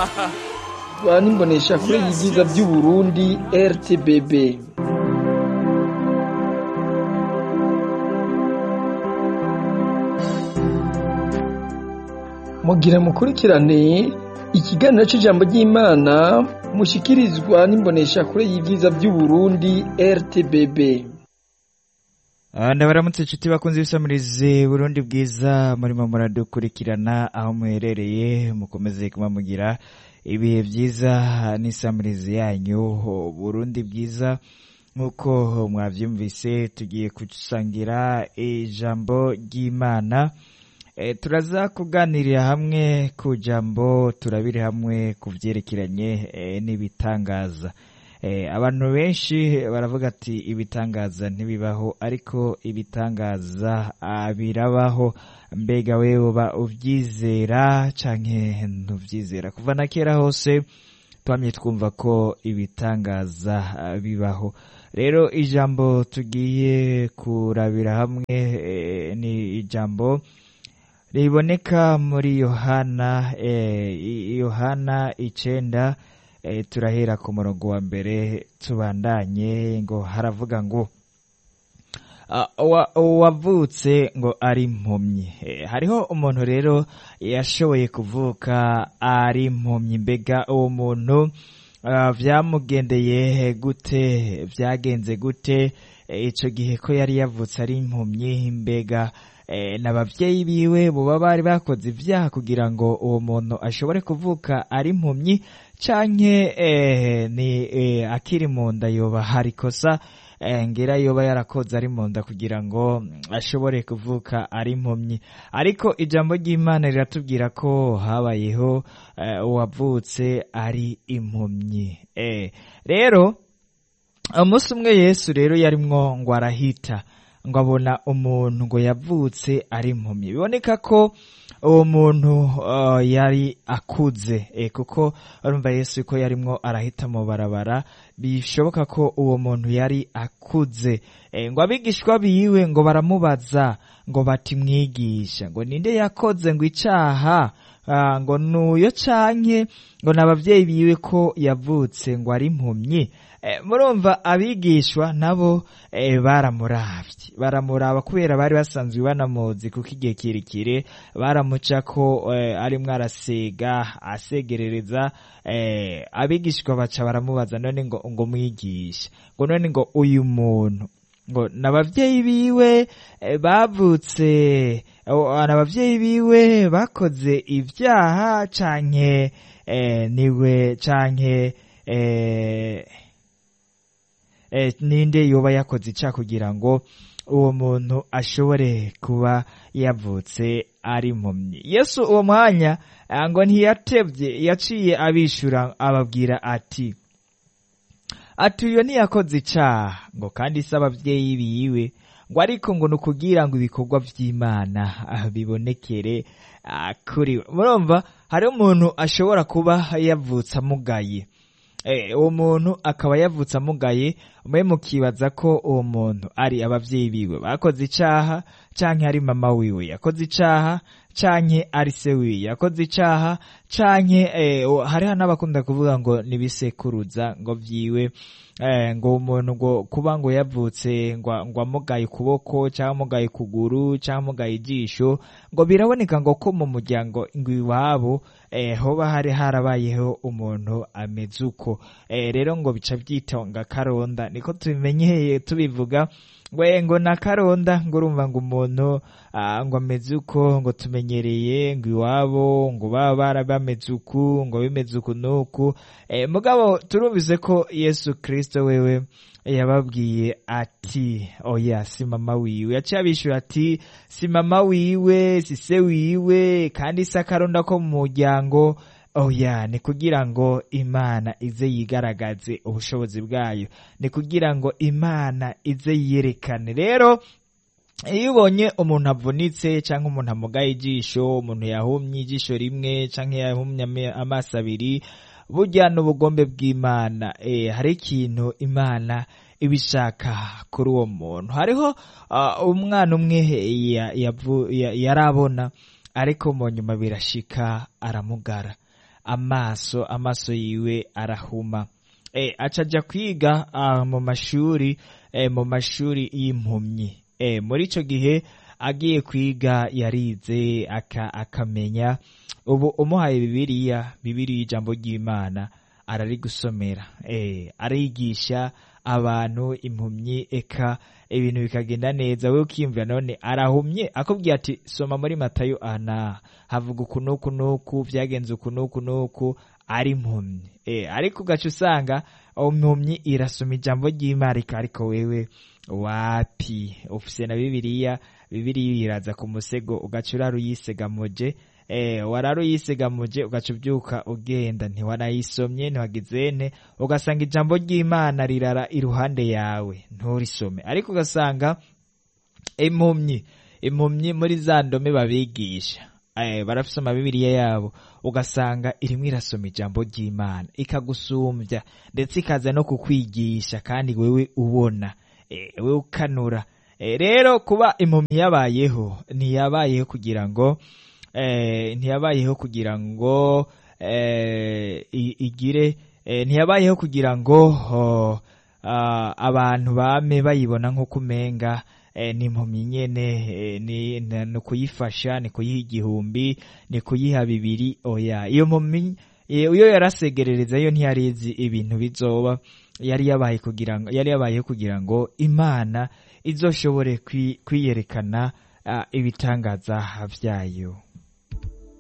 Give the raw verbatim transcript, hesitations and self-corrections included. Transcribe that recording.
Nimbonesha kure y'ibyiza by'u Burundi R T B B. Mugira mukurikirane ikiganiro cy'ijambo ry'Imana mushikirizwa nimbonesha kure y'ibyiza by'u Burundi R T B B. Ndabaramutse inshuti bakunze ibisamirize Burundi bwiza murimo muradukurikirana aho muherereye, mukomeze kumamugira ibihe byiza n'isamirize yanyu Burundi bwiza. Nkuko mwavyumvise tugiye kusangira ijambo ry'Imana. E, turaza kuganirira hamwe ku jambo, turabire hamwe kuvyerekeranye e, n'ibitangaza. E, abantu benshi baravuga ati ibitangaza ntibibaho, ariko ibitangaza birabaho. Mbega wewe uba uvyizera canke ntuvyizera? Kuva na kera hose twamye twumva ko ibitangaza bibaho. Rero ijambo tugiye kurabira hamwe e, ni ijambo riboneka muri Yohana eh, Yohana icenda. eh, turahera ku murongo wa mbere tubandanye. Ngo haravuga ngo uwavutse uh, ngo ari impumyi. eh, hariho umuntu rero yashoboye kuvuka ari impumyi. Mbega uwo muntu uh, vyamugendeye gute? Vyagenze gute ico eh, gihe ko yari yavutse ari impumyi? Mbega Eh, n'abavyeyi biwe boba bari bakoze ivyaha kugira ngo uwo muntu ashobore kuvuka ari impumyi, canke eh, ni eh, akiri mu nda yoba hari kosa eh, ngira yoba yarakoze ari mu nda kugira ngo ashobore kuvuka ari impumyi? Ariko ijambo ry'Imana riratubwira ko habayeho eh, uwavutse ari impumyi. eh, rero umunsi umwe Yesu rero yarimwo ngo arahita ngo abona umuntu ngo yavutse ari impumyi. Biboneka ko uwo muntu uh, yari akuze e, kuko urumva Yesu ko yarimwo arahita mu barabara, bishoboka ko uwo muntu yari akuze. e, ngo abigishwa biwe ngo baramubaza ngo bati mwigisha, ngo ninde yakoze ngo icaha uh, ngo nuyo canke ngo n'abavyeyi biwe ko yavutse ngo ari impumyi? E, murumva abigishwa nabo e, baramuravye baramuraba kubera bari basanzwe banamuzi, kuko igihe kirekire baramuca ko e, arimwo arasega asegerereza. e, abigishwa baca baramubaza none ngo ngo mwigisha, ngo none ngo uyu muntu ngo n'abavyeyi biwe e, bavutse n'abavyeyi biwe bakoze ivyaha canke e, niwe canke e, Eh, ninde yoba yakoze ica kugira ngo uwo muntu ashobore kuba yavutse ari impumyi? Yesu uwo mwanya ngo ntiyatevye, yaciye abishura ababwira ati ati uyo ntiyakoze icaha, ngo kandi se abavyeyi biwe, ngo ariko ngo nukugira ngo ibikorwa vy'Imana bibonekere kuri we. Murumva hari umuntu ashobora kuba yavutse amugaye. Eh, uwo muntu akaba yavutse amugaye, mwe mukibaza ko uwo muntu ari abavyeyi biwe bakoze icaha, canke ari mama wiwe yakoze icaha, canke ari se wiwe yakoze icaha, canke eh, hariho n'abakunda kuvuga ngo nibisekuruza ngo vyiwe. Eh, ngo umuntu ngo kuba ngo yavutse ngo ngo amugaye kuboko cyangwa amugaye kuguru cyangwa amugaye ijisho, ngo biraboneka ngo ko mu muryango ngo iwabo eh, hoba hari harabayeho umuntu ameze uko. Eh, rero ngo bica byitonga karonda, niko tubimenyeye tubivuga we ngo na karonda. ngo urumva ngo umuntu uh, ngo ameze uko, ngo tumenyereye ngo iwabo ngo baba barabameze uku, ngo bimeze uku nuku. eh, mugabo turumvise ko Yesu Kristo wewe yababwiye ati oya si mama wiwe. Yaciye abishura ati si mama wiwe, si se wiwe, kandi si akaronda ko mu muryango. oya ni kugira ngo Imana ize yigaragaze ubushobozi bwayo, ni kugira ngo Imana ize yerekane. Rero iyo ubonye umuntu avunitse cyangwa umuntu amugaye ijisho, umuntu yahumye ijisho rimwe cyangwa yahumye amaso abiri, burya n'ubugombe bw'Imana. eh, hari ikintu Imana ibishaka kuri uwo muntu. Hariho uh, umwana umwe yarabona, ariko mu nyuma birashika aramugara. amaso amaso yiwe arahuma. E, acaja kwiga uh, mu mashuri e, mu mashuri y'impumyi. E, muri ico gihe agiye kwiga yarize aka, akamenya. Ubu umuhaye Bibiliya, Bibiliya ijambo ry'Imana arari gusomera, e, arigisha abantu impumyi, eka ibintu bikagenda neza. Wewe ukiyumvira none arahumye, akubwiye ati soma muri Matayo ana havuga ukunuku nuku vyagenze ukunuku nuku, ari impumyi. E, ariko ugaca usanga impumyi irasoma ijambo ry'Imana, ariko wewe wapi, ufise na Bibiliya, Bibiliya iraza ku musego ugaca uraruyisegamuje. Eh, wararuyisegamuje ugaca ubyuka ugenda, ntiwanayisomye ntiwagizene, ugasanga ijambo ry'Imana rirara iruhande yawe nturisome. Ariko ugasanga impumyi impumyi muri za ndome babigisha, eh, barafise Bibiliya yabo, ugasanga irimwe irasoma ijambo ry'Imana ikagusumbya, ndetse ikaza no kukwigisha kandi wewe ubona, eh, wewe ukanura. Eh, rero kuba impumyi yabayeho, ntiyabayeho kugira ngo Eh, ntiyabayeho kugira ngo eh, igire eh, ntiyabayeho kugira ngo oh, uh, abantu bame bayibona nko kumenga eh, ni impumyi nyene, eh, ni, ni kuyifasha, ni kuyiha igihumbi, ni kuyiha bibiri. Oya, iyo mpumyi iyo yarasegerereza, yo ntiyarizi ibintu bizoba, yari yabaye kugira ngo yari yabayeho kugira ngo Imana izoshobore kwi, kwiyerekana uh, ibitangaza vyayo.